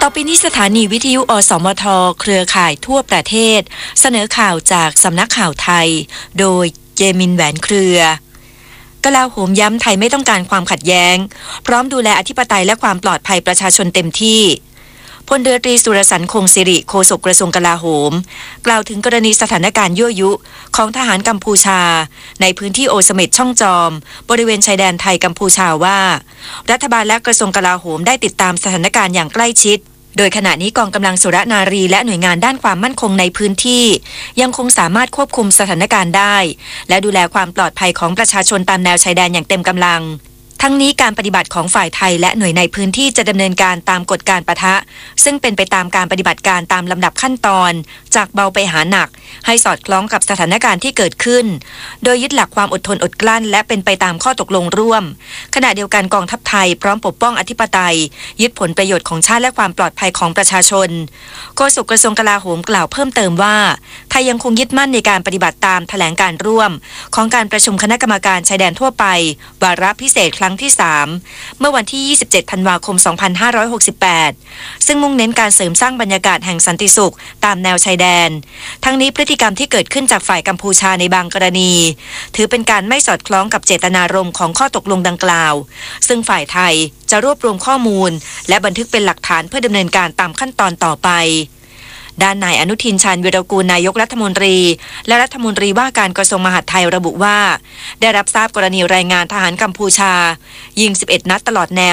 อไปนี้สถานีวิทยุอสมทเครือข่ายทั่วประเทศเสนอข่าวจากสำนักข่าวไทยโดยเจมินแหวนเครือกลาโหมย้ำไทยไม่ต้องการความขัดแย้งพร้อมดูแลอธิปไตยและความปลอดภัยประชาชนเต็มที่พลเรือตรีสุรสันต์คงสิริโฆษกกระทรวงกลาโหมกล่าวถึงกรณีสถานการณ์ยั่วยุของทหารกัมพูชาในพื้นที่โอเสเม็ดช่องจอมบริเวณชายแดนไทยกัมพูชาว่ารัฐบาลและกระทรวงกลาโหมได้ติดตามสถานการณ์อย่างใกล้ชิดโดยขณะนี้กองกำลังสุรนารีและหน่วยงานด้านความมั่นคงในพื้นที่ยังคงสามารถควบคุมสถานการณ์ได้และดูแลความปลอดภัยของประชาชนตามแนวชายแดนอย่างเต็มกำลังทั้งนี้การปฏิบัติของฝ่ายไทยและหน่วยในพื้นที่จะดำเนินการตามกฎการปะทะซึ่งเป็นไปตามการปฏิบัติการตามลำดับขั้นตอนจากเบาไปหาหนักให้สอดคล้องกับสถานการณ์ที่เกิดขึ้นโดยยึดหลักความอดทนอดกลั้นและเป็นไปตามข้อตกลงร่วมขณะเดียวกันกองทัพไทยพร้อมปกป้องอธิปไตยยึดผลประโยชน์ของชาติและความปลอดภัยของประชาชนโฆษกกระทรวงกลาโหมกล่าวเพิ่มเติมว่าไทยยังคงยึดมั่นในการปฏิบัติตามแถลงการร่วมของการประชุมคณะกรรมการชายแดนทั่วไปวาระพิเศษครั้งที่3เมื่อวันที่27ธันวาคม2568ซึ่งมุ่งเน้นการเสริมสร้างบรรยากาศแห่งสันติสุขตามแนวชายแดนทั้งนี้พฤติกรรมที่เกิดขึ้นจากฝ่ายกัมพูชาในบางกรณีถือเป็นการไม่สอดคล้องกับเจตนารมณ์ของข้อตกลงดังกล่าวซึ่งฝ่ายไทยจะรวบรวมข้อมูลและบันทึกเป็นหลักฐานเพื่อดำเนินการตามขั้นตอนต่อไปด้านนายอนุทินชาญวีรกูลนายกรัฐมนตรีและรัฐมนตรีว่าการกระทรวงมหาดไทยระบุว่าได้รับทราบกรณีรายงานทหารกัมพูชายิง11นัดตลอดแนว